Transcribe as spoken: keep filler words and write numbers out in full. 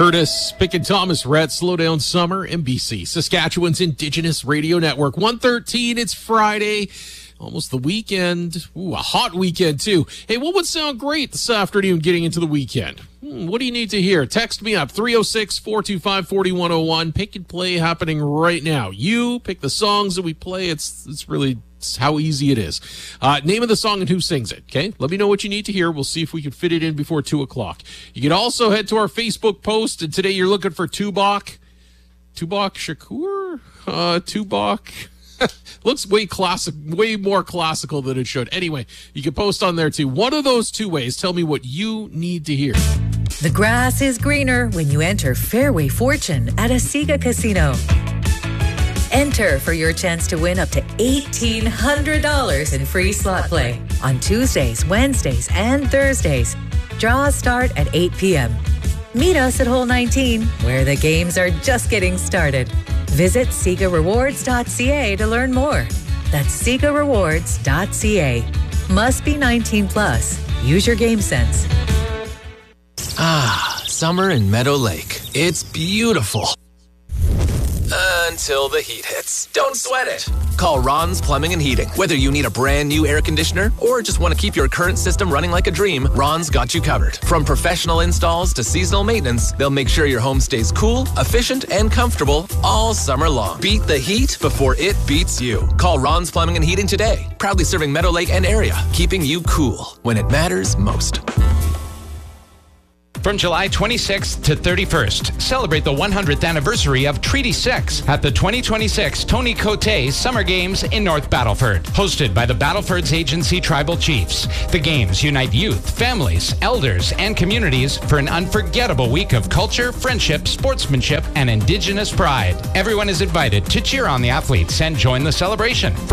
Curtis, Pick and Thomas, Rhett, Slow Down Summer, M B C, Saskatchewan's Indigenous Radio Network. one thirteen, it's Friday, almost the weekend. Ooh, a hot weekend, too. Hey, what would sound great this afternoon getting into the weekend? Hmm, what do you need to hear? Text me up, three oh six, four two five, four one oh one. Pick and play happening right now. You pick the songs that we play. It's, it's really... It's how easy it is. Uh, name of the song and who sings it, okay? Let me know what you need to hear. We'll see if we can fit it in before two o'clock. You can also head to our Facebook post, and today you're looking for Tubok. Tubok Shakur? Uh, Tubok? Looks way classic, way more classical than it should. Anyway, you can post on there too. One of those two ways, tell me what you need to hear. The grass is greener when you enter Fairway Fortune at Asiga Casino. Enter for your chance to win up to eighteen hundred dollars in free slot play on Tuesdays, Wednesdays, and Thursdays. Draws start at eight p.m. Meet us at Hole nineteen, where the games are just getting started. Visit Siga Rewards dot c a to learn more. That's Siga Rewards dot c a. Must be nineteen plus. Use your game sense. Ah, summer in Meadow Lake. It's beautiful. Until the heat hits. Don't sweat it. Call Ron's Plumbing and Heating. Whether you need a brand new air conditioner or just want to keep your current system running like a dream, Ron's got you covered. From professional installs to seasonal maintenance, they'll make sure your home stays cool, efficient, and comfortable all summer long. Beat the heat before it beats you. Call Ron's Plumbing and Heating today. Proudly serving Meadow Lake and area, keeping you cool when it matters most. From July twenty-sixth to thirty-first, celebrate the one hundredth anniversary of Treaty six at the twenty twenty-six Tony Cote Summer Games in North Battleford. Hosted by the Battleford's Agency Tribal Chiefs. The games unite youth, families, elders, and communities for an unforgettable week of culture, friendship, sportsmanship, and Indigenous pride. Everyone is invited to cheer on the athletes and join the celebration.